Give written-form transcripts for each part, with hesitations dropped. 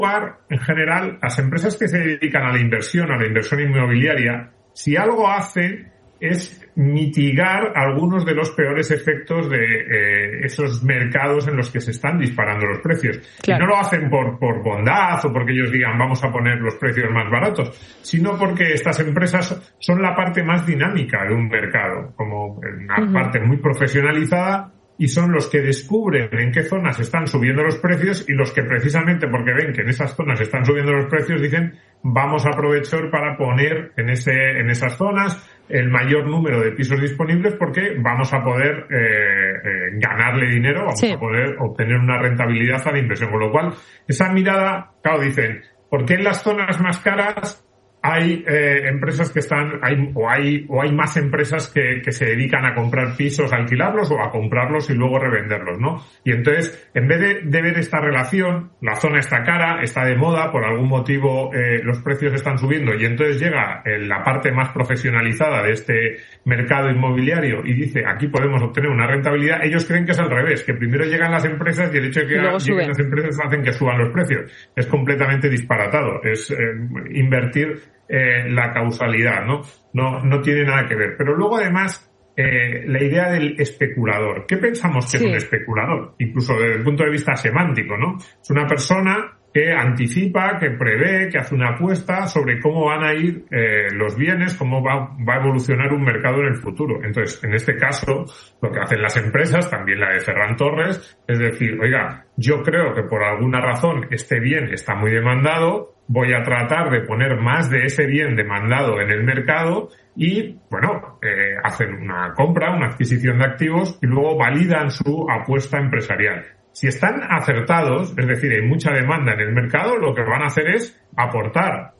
lugar, en general, las empresas que se dedican a la inversión inmobiliaria, si algo hacen es mitigar algunos de los peores efectos de esos mercados en los que se están disparando los precios. Claro. Y no lo hacen por bondad o porque ellos digan vamos a poner los precios más baratos, sino porque estas empresas son la parte más dinámica de un mercado, como una parte muy profesionalizada, y son los que descubren en qué zonas están subiendo los precios y los que precisamente porque ven que en esas zonas están subiendo los precios dicen vamos a aprovechar para poner en esas zonas el mayor número de pisos disponibles porque vamos a poder ganarle dinero, vamos a poder obtener una rentabilidad a la inversión. Con lo cual, esa mirada, claro, dicen, ¿por qué en las zonas más caras hay empresas que están, hay más empresas que se dedican a comprar pisos, a alquilarlos o a comprarlos y luego revenderlos, ¿no? Y entonces, en vez de ver esta relación, la zona está cara, está de moda, por algún motivo los precios están subiendo y entonces llega la parte más profesionalizada de este mercado inmobiliario y dice, aquí podemos obtener una rentabilidad, ellos creen que es al revés, que primero llegan las empresas y el hecho de que lleguen las empresas hacen que suban los precios. Es completamente disparatado, es invertir la causalidad, ¿no? No tiene nada que ver. Pero luego, además, la idea del especulador. ¿Qué pensamos que es un especulador? Incluso desde el punto de vista semántico, ¿no? Es una persona que anticipa, que prevé, que hace una apuesta sobre cómo van a ir los bienes, cómo va a evolucionar un mercado en el futuro. Entonces, en este caso, lo que hacen las empresas, también la de Ferran Torres, es decir, oiga, yo creo que por alguna razón este bien está muy demandado, voy a tratar de poner más de ese bien demandado en el mercado y, bueno, hacen una compra, una adquisición de activos y luego validan su apuesta empresarial. Si están acertados, es decir, hay mucha demanda en el mercado, lo que van a hacer es aportar.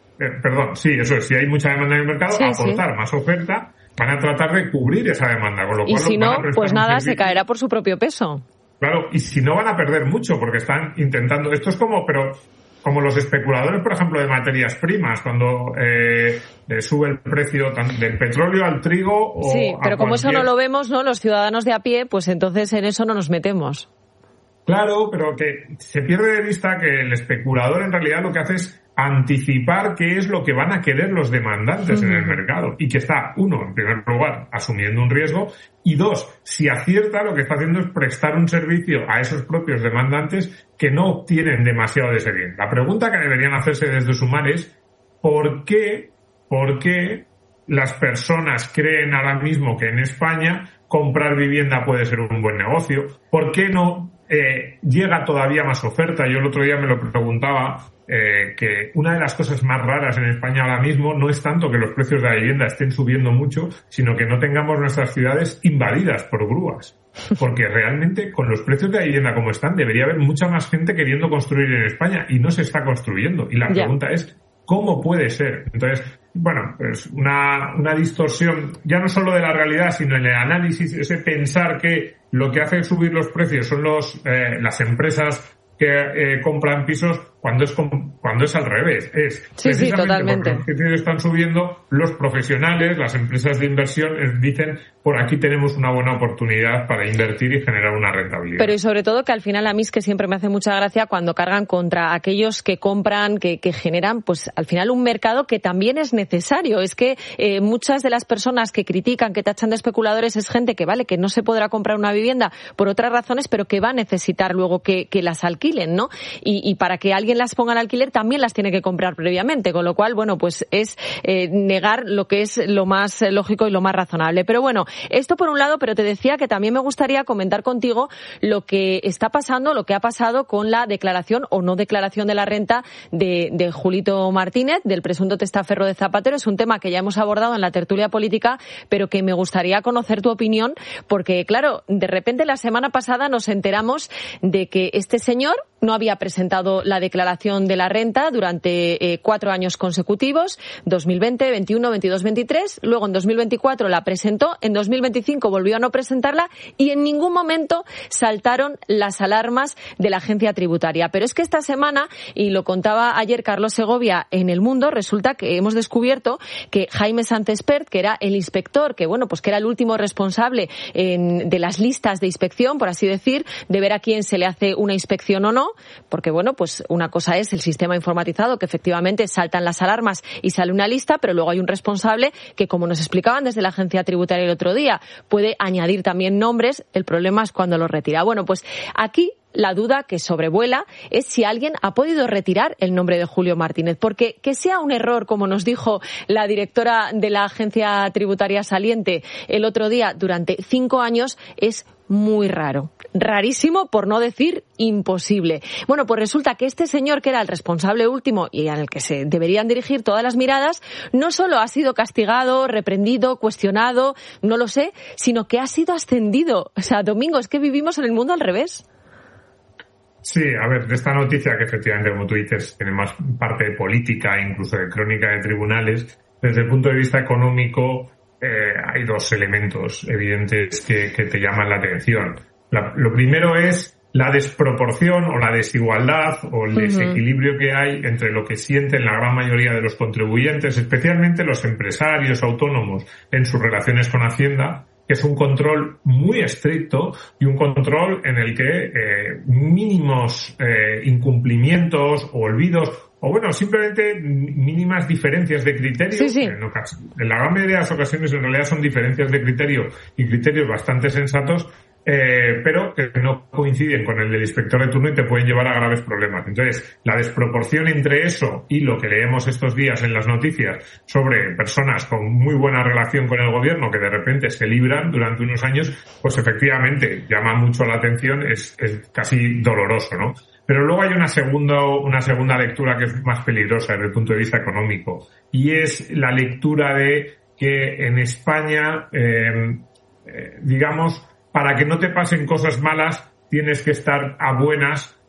Si hay mucha demanda en el mercado, aportar más oferta, van a tratar de cubrir esa demanda. Con lo cual, y si no, pues nada, se caerá por su propio peso. Claro, y si no van a perder mucho porque están intentando... Esto es como los especuladores, por ejemplo, de materias primas, cuando sube el precio del petróleo al trigo o sí, pero como eso no lo vemos, ¿no? Los ciudadanos de a pie, pues entonces en eso no nos metemos. Claro, pero que se pierde de vista que el especulador en realidad lo que hace es anticipar qué es lo que van a querer los demandantes en el mercado y que está, uno, en primer lugar, asumiendo un riesgo y dos, si acierta, lo que está haciendo es prestar un servicio a esos propios demandantes que no obtienen demasiado de ese bien. La pregunta que deberían hacerse desde Sumar es ¿por qué las personas creen ahora mismo que en España comprar vivienda puede ser un buen negocio? ¿Por qué no llega todavía más oferta? Yo el otro día me lo preguntaba, que una de las cosas más raras en España ahora mismo no es tanto que los precios de la vivienda estén subiendo mucho, sino que no tengamos nuestras ciudades invadidas por grúas. Porque realmente con los precios de la vivienda como están debería haber mucha más gente queriendo construir en España y no se está construyendo. Y la pregunta es, ¿cómo puede ser? Entonces, bueno, pues una distorsión ya no solo de la realidad, sino en el análisis, ese pensar que lo que hace subir los precios son las empresas que compran pisos cuando es al revés. Sí, totalmente. Porque los precios están subiendo, los profesionales, las empresas de inversión dicen, por aquí tenemos una buena oportunidad para invertir y generar una rentabilidad. Pero y sobre todo que al final a mí es que siempre me hace mucha gracia cuando cargan contra aquellos que compran, que generan, pues al final un mercado que también es necesario. Es que muchas de las personas que critican, que tachan de especuladores, es gente que vale, que no se podrá comprar una vivienda por otras razones, pero que va a necesitar luego que las alquilen, ¿no? Y para que alguien las ponga en alquiler también las tiene que comprar previamente, con lo cual, bueno, pues es negar lo que es lo más lógico y lo más razonable. Pero bueno, esto por un lado, pero te decía que también me gustaría comentar contigo lo que está pasando, lo que ha pasado con la declaración o no declaración de la renta de Julito Martínez, del presunto testaferro de Zapatero. Es un tema que ya hemos abordado en la tertulia política, pero que me gustaría conocer tu opinión, porque claro, de repente la semana pasada nos enteramos de que este señor no había presentado la declaración de la renta durante 4 años consecutivos, 2020, 21, 22, 23, luego en 2024 la presentó, en 2025 volvió a no presentarla y en ningún momento saltaron las alarmas de la agencia tributaria. Pero es que esta semana, y lo contaba ayer Carlos Segovia en El Mundo, resulta que hemos descubierto que Jaime Santespert, que era el inspector, que bueno, pues que era el último responsable de las listas de inspección, por así decir, de ver a quién se le hace una inspección o no, no, porque bueno, pues una cosa es el sistema informatizado, que efectivamente saltan las alarmas y sale una lista, pero luego hay un responsable que, como nos explicaban desde la agencia tributaria el otro día, puede añadir también nombres. El problema es cuando los retira. Bueno, pues aquí la duda que sobrevuela es si alguien ha podido retirar el nombre de Julio Martínez, porque que sea un error, como nos dijo la directora de la agencia tributaria saliente el otro día, durante 5 años, es muy raro. Rarísimo, por no decir imposible. Bueno, pues resulta que este señor, que era el responsable último y al que se deberían dirigir todas las miradas, no solo ha sido castigado, reprendido, cuestionado, no lo sé, sino que ha sido ascendido. O sea, Domingo, es que vivimos en el mundo al revés. Sí, a ver, de esta noticia, que efectivamente, como tú dices, tiene más parte de política, incluso de crónica de tribunales, desde el punto de vista económico hay 2 elementos evidentes que te llaman la atención. Lo primero es la desproporción o la desigualdad o el desequilibrio que hay entre lo que sienten la gran mayoría de los contribuyentes, especialmente los empresarios autónomos, en sus relaciones con Hacienda, que es un control muy estricto y un control en el que mínimos incumplimientos o olvidos, o bueno, simplemente mínimas diferencias de criterio, sí. En la gran mayoría de las ocasiones en realidad son diferencias de criterio y criterios bastante sensatos, pero que no coinciden con el del inspector de turno y te pueden llevar a graves problemas. Entonces, la desproporción entre eso y lo que leemos estos días en las noticias sobre personas con muy buena relación con el gobierno que de repente se libran durante unos años, pues efectivamente llama mucho la atención, es casi doloroso, ¿no? Pero luego hay una segunda lectura que es más peligrosa desde el punto de vista económico, y es la lectura de que en España, digamos, para que no te pasen cosas malas, tienes que estar a buenas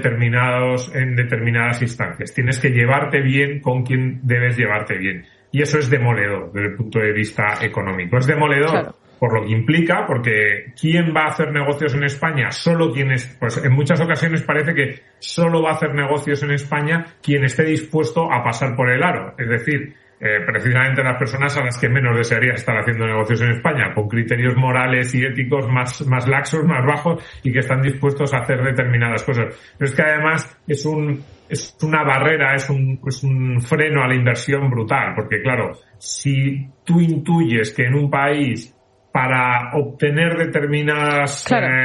en determinadas instancias. Tienes que llevarte bien con quien debes llevarte bien. Y eso es demoledor desde el punto de vista económico. Es demoledor, claro, por lo que implica, porque ¿quién va a hacer negocios en España? Pues en muchas ocasiones parece que solo va a hacer negocios en España quien esté dispuesto a pasar por el aro. Es decir, precisamente las personas a las que menos desearía estar haciendo negocios en España, con criterios morales y éticos más laxos, más bajos, y que están dispuestos a hacer determinadas cosas. Pero es que además es una barrera, es un freno a la inversión brutal, porque claro, si tú intuyes que en un país, para obtener determinadas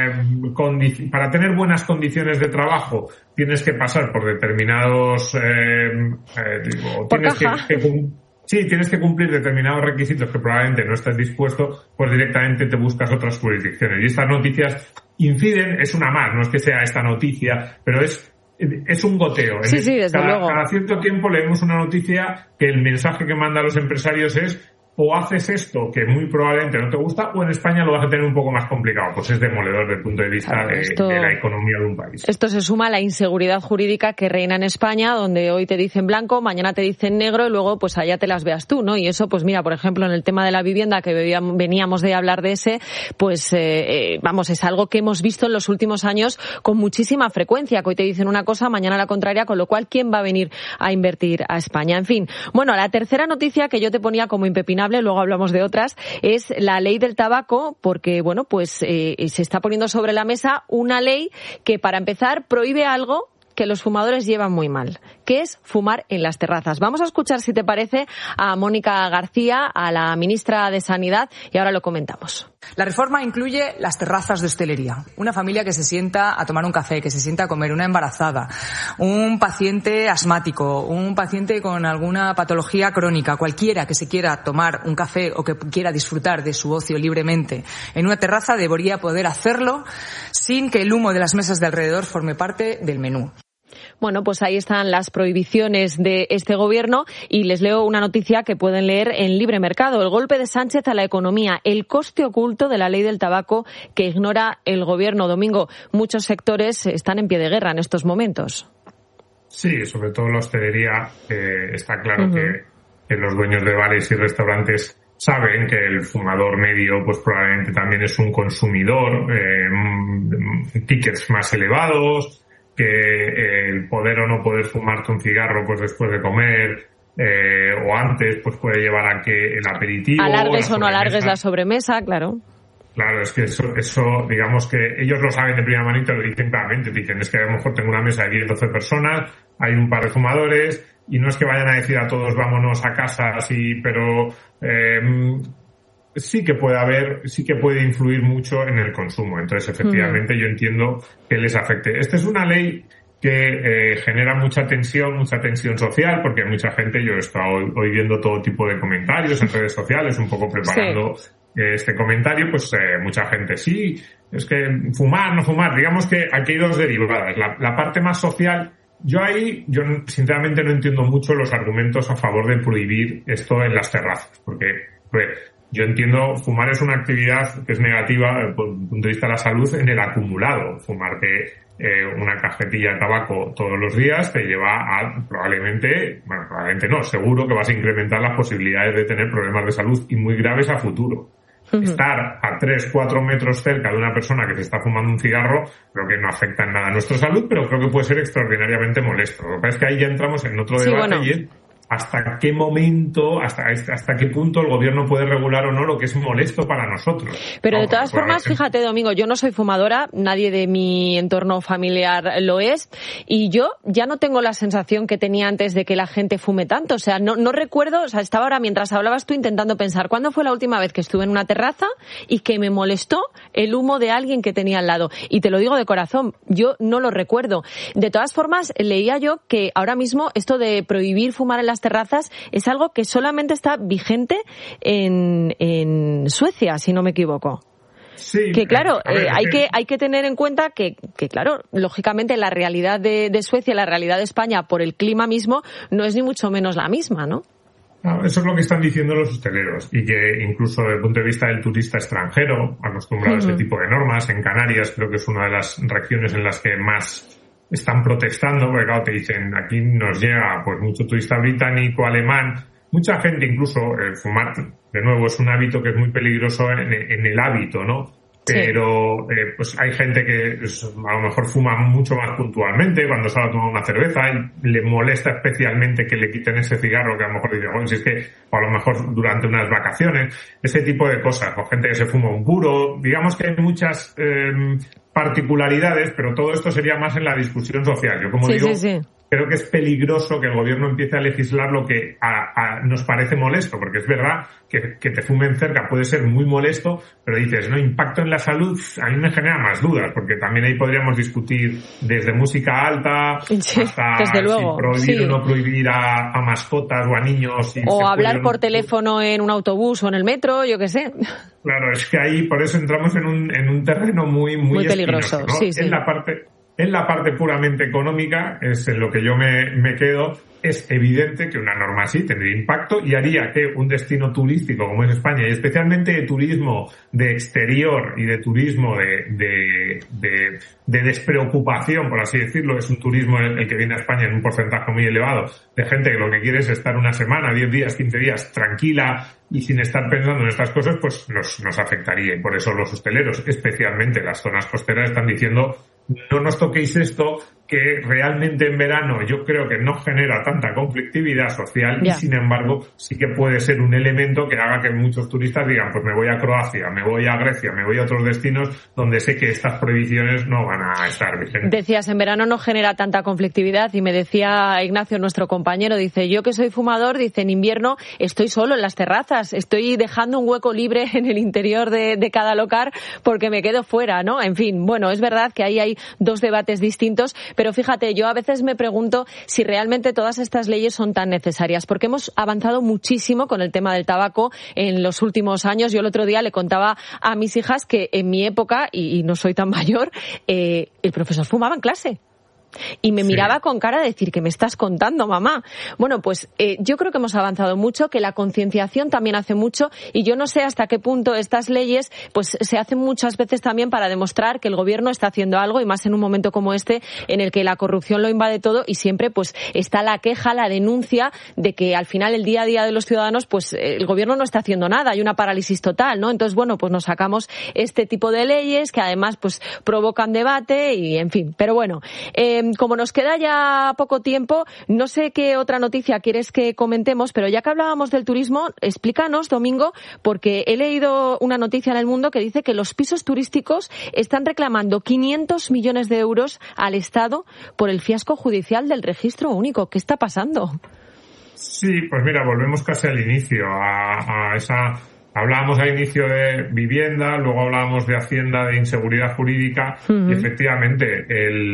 para tener buenas condiciones de trabajo, tienes que pasar por determinados tienes que cumplir determinados requisitos que probablemente no estés dispuesto, pues directamente te buscas otras jurisdicciones. Y estas noticias inciden, es una más, no es que sea esta noticia, pero es un goteo. Sí, desde luego. Cada cierto tiempo leemos una noticia que el mensaje que manda a los empresarios es: o haces esto que muy probablemente no te gusta, o en España lo vas a tener un poco más complicado. Pues es demoledor desde el punto de vista de la economía de un país. Esto se suma a la inseguridad jurídica que reina en España, donde hoy te dicen blanco, mañana te dicen negro y luego pues allá te las veas tú, ¿no? Y eso, pues mira, por ejemplo, en el tema de la vivienda, que veníamos de hablar de ese, pues es algo que hemos visto en los últimos años con muchísima frecuencia, que hoy te dicen una cosa, mañana la contraria, con lo cual, ¿quién va a venir a invertir a España? En fin, bueno, la tercera noticia que yo te ponía como impepinable, luego hablamos de otras, es la ley del tabaco, porque bueno, pues se está poniendo sobre la mesa una ley que, para empezar, prohíbe algo que los fumadores llevan muy mal, que es fumar en las terrazas. Vamos a escuchar, si te parece, a Mónica García, a la ministra de Sanidad, y ahora lo comentamos. La reforma incluye las terrazas de hostelería. Una familia que se sienta a tomar un café, que se sienta a comer, una embarazada, un paciente asmático, un paciente con alguna patología crónica, cualquiera que se quiera tomar un café o que quiera disfrutar de su ocio libremente en una terraza debería poder hacerlo sin que el humo de las mesas de alrededor forme parte del menú. Bueno, pues ahí están las prohibiciones de este gobierno, y les leo una noticia que pueden leer en Libre Mercado. El golpe de Sánchez a la economía, el coste oculto de la ley del tabaco que ignora el gobierno. Domingo, muchos sectores están en pie de guerra en estos momentos. Sí, sobre todo la hostelería. Está claro que los dueños de bares y restaurantes saben que el fumador medio pues probablemente también es un consumidor, tickets más elevados, que el poder o no poder fumarte un cigarro pues después de comer o antes pues puede llevar a que el aperitivo, alargues o no alargues la sobremesa, claro. Claro, es que eso, digamos que ellos lo saben de primera mano y te lo dicen claramente. Te dicen, es que a lo mejor tengo una mesa de 10, 12 personas, hay un par de fumadores, y no es que vayan a decir a todos vámonos a casa, así, pero sí que puede influir mucho en el consumo. Entonces, efectivamente, yo entiendo que les afecte. Esta es una ley que genera mucha tensión social, porque hay mucha gente, yo he estado hoy viendo todo tipo de comentarios en redes sociales, un poco preparando este comentario, pues mucha gente, sí, es que fumar, no fumar, digamos que aquí hay dos derivadas. La parte más social, yo sinceramente no entiendo mucho los argumentos a favor de prohibir esto en las terrazas, porque yo entiendo, fumar es una actividad que es negativa desde el punto de vista de la salud en el acumulado. Fumarte una cajetilla de tabaco todos los días te lleva a probablemente no, seguro que vas a incrementar las posibilidades de tener problemas de salud y muy graves a futuro. Estar a 3-4 metros cerca de una persona que se está fumando un cigarro creo que no afecta en nada a nuestra salud, pero creo que puede ser extraordinariamente molesto. Lo que pasa es que ahí ya entramos en otro debate y es hasta qué momento, hasta qué punto el gobierno puede regular o no lo que es molesto para nosotros. Pero de todas formas, fíjate, Domingo, yo no soy fumadora, nadie de mi entorno familiar lo es, y yo ya no tengo la sensación que tenía antes de que la gente fume tanto. O sea, no recuerdo, o sea, estaba ahora mientras hablabas tú intentando pensar cuándo fue la última vez que estuve en una terraza y que me molestó el humo de alguien que tenía al lado. Y te lo digo de corazón, yo no lo recuerdo. De todas formas, leía yo que ahora mismo esto de prohibir fumar en las terrazas es algo que solamente está vigente en Suecia, si no me equivoco. Sí, que claro, hay que tener en cuenta que claro, lógicamente la realidad de Suecia, la realidad de España por el clima mismo no es ni mucho menos la misma, ¿no? Eso es lo que están diciendo los hosteleros, y que incluso desde el punto de vista del turista extranjero, acostumbrado a este tipo de normas, en Canarias creo que es una de las regiones en las que más están protestando, porque claro, te dicen, aquí nos llega pues mucho turista británico, alemán, mucha gente, incluso fumar, de nuevo, es un hábito que es muy peligroso en el hábito, ¿no? Pero pues hay gente que a lo mejor fuma mucho más puntualmente cuando sale a tomar una cerveza y le molesta especialmente que le quiten ese cigarro, que a lo mejor dice, bueno, si es que o a lo mejor durante unas vacaciones, ese tipo de cosas, o gente que se fuma un puro, digamos que hay muchas particularidades, pero todo esto sería más en la discusión social. Yo como digo, creo que es peligroso que el gobierno empiece a legislar lo que nos parece molesto, porque es verdad que te fumen cerca puede ser muy molesto, pero dices, no, impacto en la salud, a mí me genera más dudas, porque también ahí podríamos discutir desde música alta hasta desde luego, si prohibir o no prohibir a mascotas o a niños. O hablar por teléfono en un autobús o en el metro, yo qué sé. Claro, es que ahí por eso entramos en un terreno muy peligroso, espinoso, ¿no? En la parte puramente económica, es en lo que yo me quedo, es evidente que una norma así tendría impacto y haría que un destino turístico como es España, y especialmente de turismo de exterior y de turismo de despreocupación, por así decirlo, es un turismo el que viene a España en un porcentaje muy elevado, de gente que lo que quiere es estar una semana, 10 días, 15 días tranquila y sin estar pensando en estas cosas, pues nos afectaría. Y por eso los hosteleros, especialmente las zonas costeras, están diciendo, no nos toquéis esto, que realmente en verano yo creo que no genera tanta conflictividad social y sin embargo sí que puede ser un elemento que haga que muchos turistas digan, pues me voy a Croacia, me voy a Grecia, me voy a otros destinos donde sé que estas prohibiciones no van a estar vigentes. Decías, en verano no genera tanta conflictividad y me decía Ignacio, nuestro compañero, dice, yo que soy fumador, dice, en invierno estoy solo en las terrazas, estoy dejando un hueco libre en el interior de cada local porque me quedo fuera, ¿no? En fin, bueno, es verdad que ahí hay dos debates distintos, pero fíjate, yo a veces me pregunto si realmente todas estas leyes son tan necesarias, porque hemos avanzado muchísimo con el tema del tabaco en los últimos años. Yo el otro día le contaba a mis hijas que en mi época, y no soy tan mayor, el profesor fumaba en clase. Y me miraba con cara de decir, ¿qué me estás contando, mamá? Bueno, pues yo creo que hemos avanzado mucho, que la concienciación también hace mucho, y yo no sé hasta qué punto estas leyes pues se hacen muchas veces también para demostrar que el gobierno está haciendo algo, y más en un momento como este, en el que la corrupción lo invade todo, y siempre pues está la queja, la denuncia de que al final el día a día de los ciudadanos, pues el gobierno no está haciendo nada, hay una parálisis total, ¿no? Entonces, bueno, pues nos sacamos este tipo de leyes que además pues provocan debate y en fin. Pero bueno, como nos queda ya poco tiempo, no sé qué otra noticia quieres que comentemos, pero ya que hablábamos del turismo, explícanos, Domingo, porque he leído una noticia en El Mundo que dice que los pisos turísticos están reclamando 500 millones de euros al Estado por el fiasco judicial del registro único. ¿Qué está pasando? Sí, pues mira, volvemos casi al inicio, a esa... Hablábamos al inicio de vivienda, luego hablábamos de Hacienda, de inseguridad jurídica, y efectivamente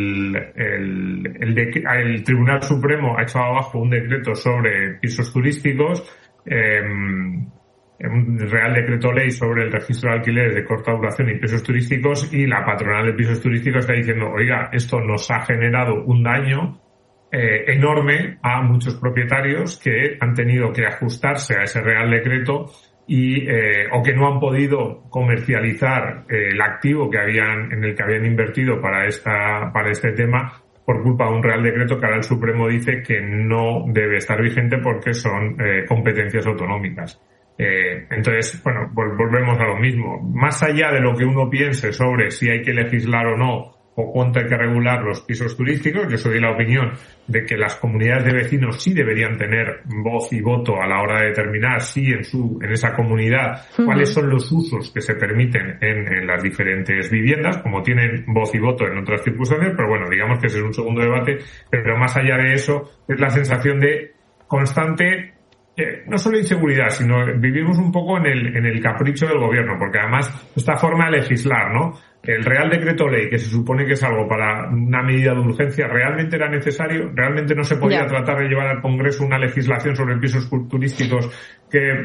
el Tribunal Supremo ha echado abajo un decreto sobre pisos turísticos, un Real Decreto Ley sobre el registro de alquileres de corta duración y pisos turísticos, y la patronal de pisos turísticos está diciendo, oiga, esto nos ha generado un daño enorme a muchos propietarios que han tenido que ajustarse a ese Real Decreto o que no han podido comercializar el activo en el que habían invertido para este tema por culpa de un Real Decreto que ahora el Supremo dice que no debe estar vigente porque son competencias autonómicas. Entonces, bueno, volvemos a lo mismo. Más allá de lo que uno piense sobre si hay que legislar o no, o cuánto hay que regular los pisos turísticos, yo soy de la opinión de que las comunidades de vecinos sí deberían tener voz y voto a la hora de determinar si en esa comunidad cuáles son los usos que se permiten en las diferentes viviendas, como tienen voz y voto en otras circunstancias, pero bueno, digamos que ese es un segundo debate. Pero más allá de eso, es la sensación de constante no solo inseguridad, sino vivimos un poco en el capricho del gobierno, porque además esta forma de legislar, ¿no? El Real Decreto Ley, que se supone que es algo para una medida de urgencia, ¿realmente era necesario? ¿Realmente no se podía tratar de llevar al Congreso una legislación sobre pisos turísticos que,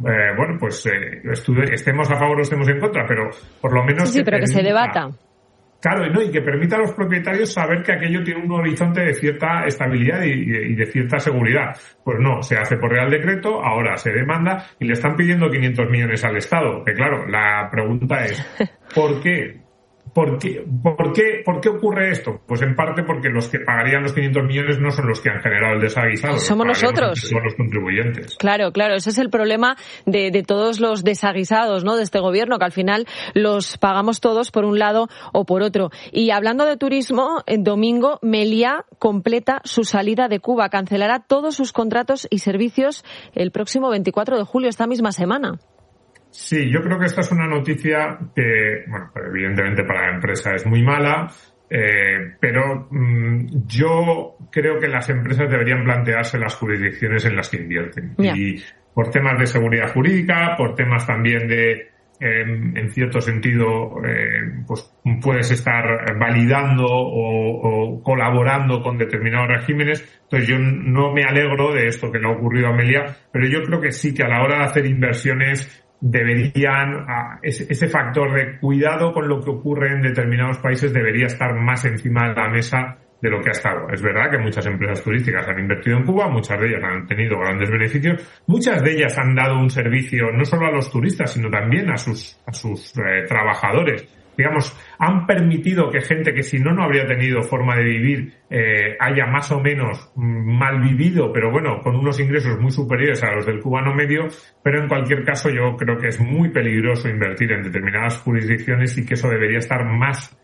estemos a favor o estemos en contra, pero por lo menos... Sí, pero que se debata. Claro, y que permita a los propietarios saber que aquello tiene un horizonte de cierta estabilidad y de cierta seguridad. Pues no, se hace por Real Decreto, ahora se demanda y le están pidiendo 500 millones al Estado. Que claro, la pregunta es, ¿por qué? ¿Por qué ocurre esto? Pues en parte porque los que pagarían los 500 millones no son los que han generado el desaguisado. Somos nosotros. Son los contribuyentes. Claro, ese es el problema de todos los desaguisados, ¿no? De este gobierno, que al final los pagamos todos por un lado o por otro. Y hablando de turismo, en domingo, Meliá completa su salida de Cuba. Cancelará todos sus contratos y servicios el próximo 24 de julio, esta misma semana. Sí, yo creo que esta es una noticia que, bueno, evidentemente para la empresa es muy mala, pero yo creo que las empresas deberían plantearse las jurisdicciones en las que invierten. Yeah. Y por temas de seguridad jurídica, por temas también de, en cierto sentido, pues puedes estar validando o colaborando con determinados regímenes. Entonces yo no me alegro de esto que le ha ocurrido a Meliá, pero yo creo que sí que a la hora de hacer inversiones deberían, ese factor de cuidado con lo que ocurre en determinados países debería estar más encima de la mesa de lo que ha estado. Es verdad que muchas empresas turísticas han invertido en Cuba, muchas de ellas han tenido grandes beneficios, muchas de ellas han dado un servicio no solo a los turistas, sino también a sus trabajadores. Digamos, han permitido que gente que si no habría tenido forma de vivir haya más o menos mal vivido, pero bueno, con unos ingresos muy superiores a los del cubano medio. Pero en cualquier caso yo creo que es muy peligroso invertir en determinadas jurisdicciones y que eso debería estar más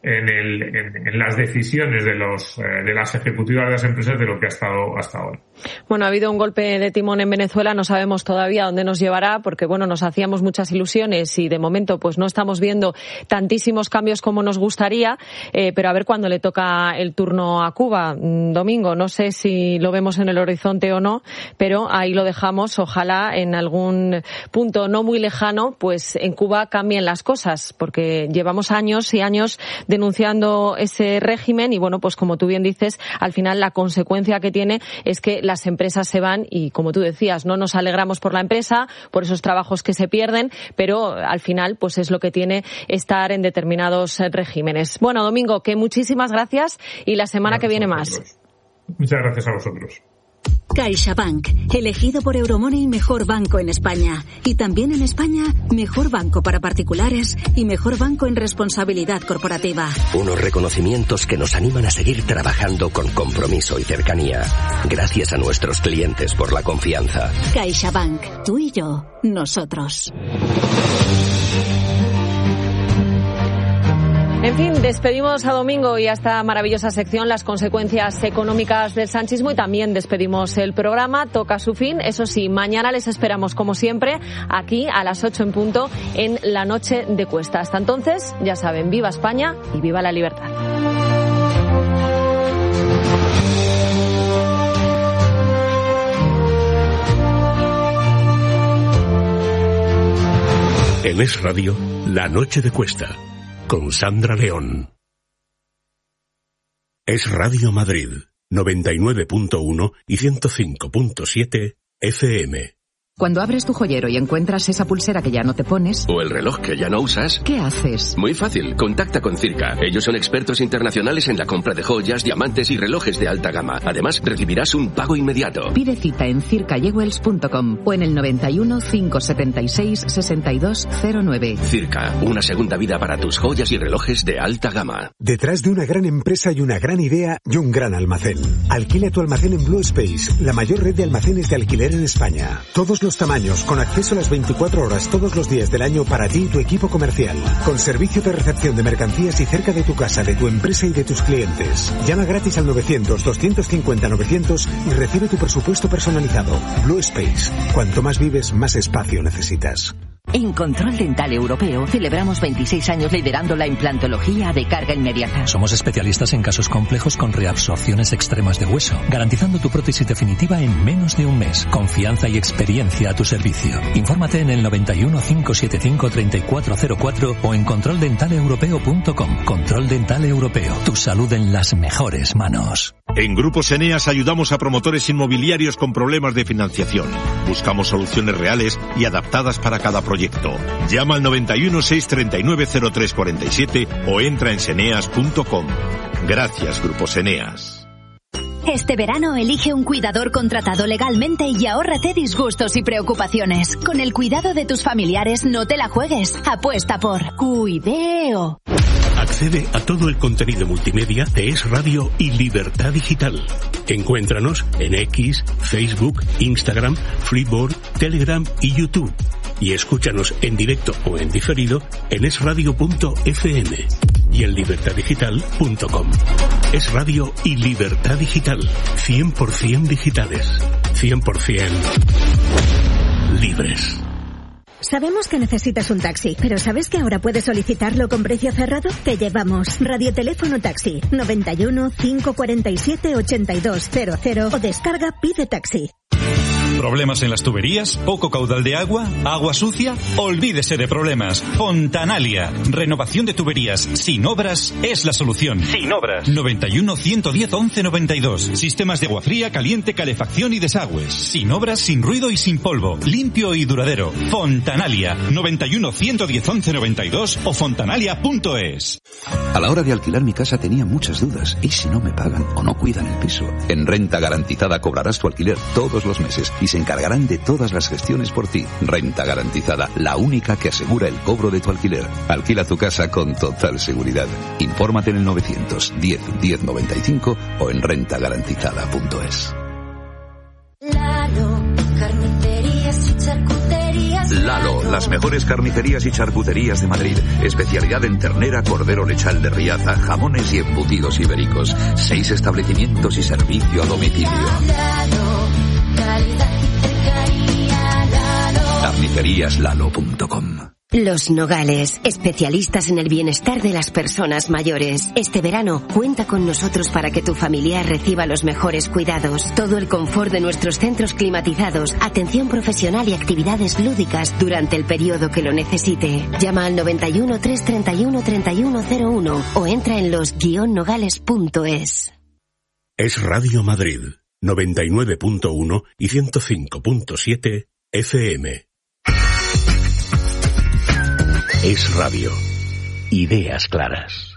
en las decisiones de las ejecutivas de las empresas de lo que ha estado hasta ahora. Bueno, ha habido un golpe de timón en Venezuela, no sabemos todavía dónde nos llevará, porque bueno, nos hacíamos muchas ilusiones y de momento pues no estamos viendo tantísimos cambios como nos gustaría, pero a ver cuándo le toca el turno a Cuba. Domingo, no sé si lo vemos en el horizonte o no, pero ahí lo dejamos. Ojalá en algún punto no muy lejano, pues en Cuba cambien las cosas, porque llevamos años y años denunciando ese régimen y bueno, pues como tú bien dices, al final la consecuencia que tiene es que las empresas se van y como tú decías, no nos alegramos por la empresa, por esos trabajos que se pierden, pero al final pues es lo que tiene estar en determinados regímenes. Bueno, Domingo, que muchísimas gracias y la semana que viene más. Muchas gracias a vosotros. CaixaBank, elegido por Euromoney mejor banco en España. Y también en España, mejor banco para particulares y mejor banco en responsabilidad corporativa. Unos reconocimientos que nos animan a seguir trabajando con compromiso y cercanía. Gracias a nuestros clientes por la confianza. CaixaBank, tú y yo, nosotros. En fin, despedimos a Domingo y a esta maravillosa sección, las consecuencias económicas del sanchismo, y también despedimos el programa. Toca su fin. Eso sí, mañana les esperamos, como siempre, aquí a las 8 en punto en La Noche de Cuesta. Hasta entonces, ya saben, viva España y viva la libertad. En Es Radio, La Noche de Cuesta, con Sandra León. Es Radio Madrid, 99.1 y 105.7 FM. Cuando abres tu joyero y encuentras esa pulsera que ya no te pones... O el reloj que ya no usas... ¿Qué haces? Muy fácil, contacta con Circa. Ellos son expertos internacionales en la compra de joyas, diamantes y relojes de alta gama. Además, recibirás un pago inmediato. Pide cita en circayewells.com o en el 91 576 6209. Circa, una segunda vida para tus joyas y relojes de alta gama. Detrás de una gran empresa y una gran idea y un gran almacén. Alquila tu almacén en Blue Space, la mayor red de almacenes de alquiler en España. Todos los tamaños, con acceso a las 24 horas todos los días del año para ti y tu equipo comercial. Con servicio de recepción de mercancías y cerca de tu casa, de tu empresa y de tus clientes. Llama gratis al 900-250-900 y recibe tu presupuesto personalizado. Blue Space. Cuanto más vives, más espacio necesitas. En Control Dental Europeo celebramos 26 años liderando la implantología de carga inmediata. Somos especialistas en casos complejos con reabsorciones extremas de hueso, garantizando tu prótesis definitiva en menos de un mes. Confianza y experiencia a tu servicio. Infórmate en el 91 575 3404 o en controldentaleeuropeo.com. Control Dental Europeo. Tu salud en las mejores manos. En Grupos Eneas ayudamos a promotores inmobiliarios con problemas de financiación. Buscamos soluciones reales y adaptadas para cada proyecto. Llama al 91 639 0347 o entra en seneas.com. Gracias, Grupos Eneas. Este verano elige un cuidador contratado legalmente y ahórrate disgustos y preocupaciones. Con el cuidado de tus familiares no te la juegues. Apuesta por Cuideo. Accede a todo el contenido multimedia de Es Radio y Libertad Digital. Encuéntranos en X, Facebook, Instagram, Flipboard, Telegram y YouTube. Y escúchanos en directo o en diferido en esradio.fm y en libertaddigital.com. Es Radio y Libertad Digital. 100% digitales. 100% libres. Sabemos que necesitas un taxi, pero ¿sabes que ahora puedes solicitarlo con precio cerrado? Te llevamos Radioteléfono Taxi 91 547 8200 o descarga Pide Taxi. ¿Problemas en las tuberías? ¿Poco caudal de agua? ¿Agua sucia? Olvídese de problemas. Fontanalia. Renovación de tuberías sin obras es la solución. Sin obras. 91 110 11 92. Sistemas de agua fría, caliente, calefacción y desagües. Sin obras, sin ruido y sin polvo. Limpio y duradero. Fontanalia. 91 110 11 92 o fontanalia.es. A la hora de alquilar mi casa tenía muchas dudas. ¿Y si no me pagan o no cuidan el piso? En Renta Garantizada cobrarás tu alquiler todos los meses y se encargarán de todas las gestiones por ti. Renta Garantizada, la única que asegura el cobro de tu alquiler. Alquila tu casa con total seguridad. Infórmate en el 910 1095 o en rentagarantizada.es. Lalo, las mejores carnicerías y charcuterías de Madrid. Especialidad en ternera, cordero lechal de Riaza, jamones y embutidos ibéricos. 6 establecimientos y servicio a domicilio. Carniceríaslalo.com. Los Nogales, especialistas en el bienestar de las personas mayores. Este verano, cuenta con nosotros para que tu familiar reciba los mejores cuidados. Todo el confort de nuestros centros climatizados, atención profesional y actividades lúdicas durante el periodo que lo necesite. Llama al 91 331 3101 o entra en los-nogales.es. Es Radio Madrid, 99.1 y 105.7 FM. Es Radio. Ideas claras.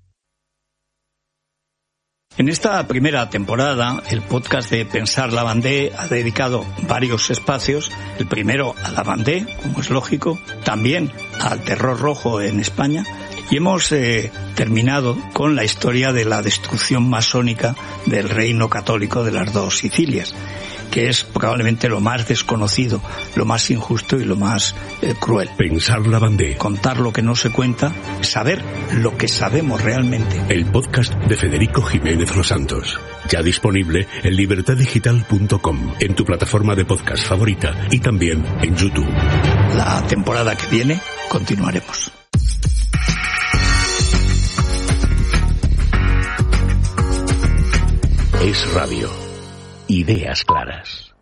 En esta primera temporada, el podcast de Pensar Lavandé ha dedicado varios espacios. El primero a Lavandé, como es lógico, también al terror rojo en España. Y hemos terminado con la historia de la destrucción masónica del reino católico de las dos Sicilias. que es probablemente lo más desconocido, lo más injusto y lo más cruel. Pensar la Vendée. Contar lo que no se cuenta, saber lo que sabemos realmente. El podcast de Federico Jiménez Los Santos. Ya disponible en libertadigital.com, en tu plataforma de podcast favorita y también en YouTube. La temporada que viene continuaremos. Es Radio. Ideas claras.